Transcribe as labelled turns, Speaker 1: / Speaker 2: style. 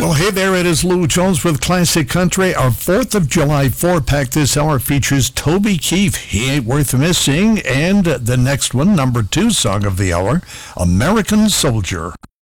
Speaker 1: Well, hey there, it is Lou Jones with Classic Country. Our 4th of July 4-pack this hour features Toby Keith, He Ain't Worth Missing, and the next one, number 2 song of the hour, American Soldier.